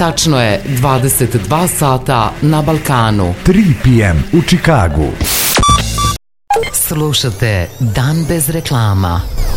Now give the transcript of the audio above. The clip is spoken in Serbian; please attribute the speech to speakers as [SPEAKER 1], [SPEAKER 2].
[SPEAKER 1] Tačno je 22 sata na Balkanu.
[SPEAKER 2] 3 p.m. u Čikagu.
[SPEAKER 1] Slušate Dan bez reklama.